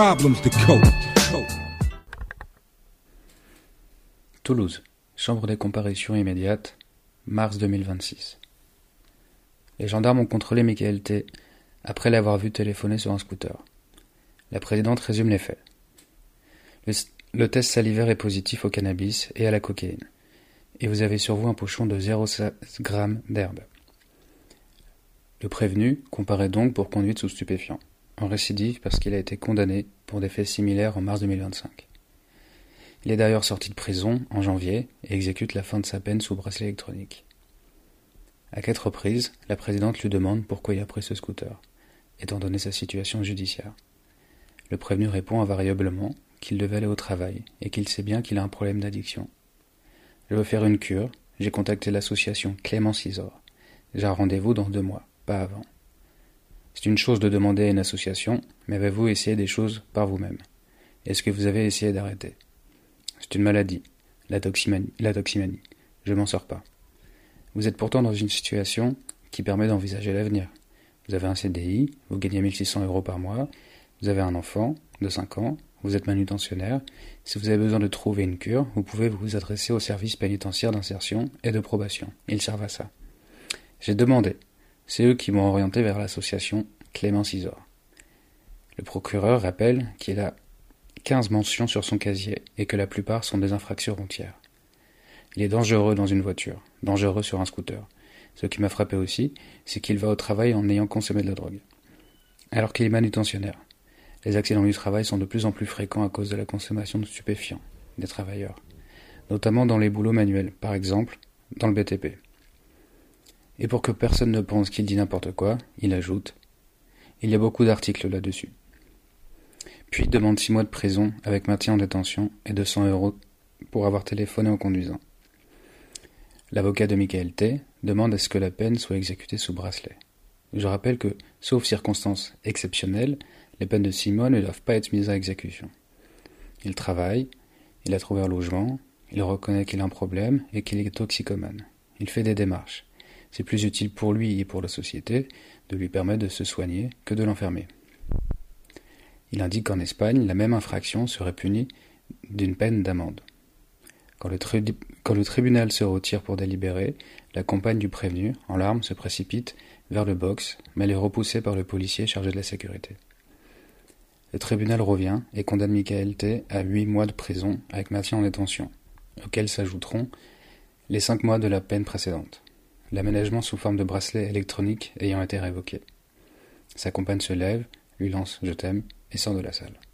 Toulouse, chambre des comparutions immédiates, mars 2026. Les gendarmes ont contrôlé Michael T. après l'avoir vu téléphoner sur un scooter. La présidente résume les faits. Le test salivaire est positif au cannabis et à la cocaïne. Et vous avez sur vous un pochon de 0,16 g d'herbe. Le prévenu comparaît donc pour conduite sous stupéfiant, en récidive parce qu'il a été condamné pour des faits similaires en mars 2025. Il est d'ailleurs sorti de prison en janvier et exécute la fin de sa peine sous bracelet électronique. À 4 reprises, la présidente lui demande pourquoi il a pris ce scooter, étant donné sa situation judiciaire. Le prévenu répond invariablement qu'il devait aller au travail et qu'il sait bien qu'il a un problème d'addiction. Je veux faire une cure, j'ai contacté l'association Clémence Isor. J'ai un rendez-vous dans 2 mois, pas avant. C'est une chose de demander à une association, mais avez-vous essayé des choses par vous-même? Est-ce que vous avez essayé d'arrêter? C'est une maladie, la toximanie. Je m'en sors pas. Vous êtes pourtant dans une situation qui permet d'envisager l'avenir. Vous avez un CDI, vous gagnez 1 600 € par mois, vous avez un enfant de 5 ans, vous êtes manutentionnaire. Si vous avez besoin de trouver une cure, vous pouvez vous adresser au service pénitentiaire d'insertion et de probation. Ils servent à ça. J'ai demandé. C'est eux qui m'ont orienté vers l'association Clémence Isor. Le procureur rappelle qu'il a 15 mentions sur son casier et que la plupart sont des infractions routières. Il est dangereux dans une voiture, dangereux sur un scooter. Ce qui m'a frappé aussi, c'est qu'il va au travail en ayant consommé de la drogue. Alors qu'il est manutentionnaire. Les accidents du travail sont de plus en plus fréquents à cause de la consommation de stupéfiants des travailleurs, notamment dans les boulots manuels, par exemple dans le BTP. Et pour que personne ne pense qu'il dit n'importe quoi, il ajoute « Il y a beaucoup d'articles là-dessus ». Puis demande 6 mois de prison avec maintien en détention et 200 € pour avoir téléphoné en conduisant. L'avocat de Michael T. demande à ce que la peine soit exécutée sous bracelet. Je rappelle que, sauf circonstances exceptionnelles, les peines de 6 mois ne doivent pas être mises à exécution. Il travaille, il a trouvé un logement, il reconnaît qu'il a un problème et qu'il est toxicomane. Il fait des démarches. C'est plus utile pour lui et pour la société de lui permettre de se soigner que de l'enfermer. Il indique qu'en Espagne, la même infraction serait punie d'une peine d'amende. Quand le tribunal se retire pour délibérer, la compagne du prévenu, en larmes, se précipite vers le box, mais elle est repoussée par le policier chargé de la sécurité. Le tribunal revient et condamne Michael T. à 8 mois de prison avec maintien en détention, auxquels s'ajouteront les 5 mois de la peine précédente, l'aménagement sous forme de bracelet électronique ayant été révoqué. Sa compagne se lève, lui lance « Je t'aime » et sort de la salle.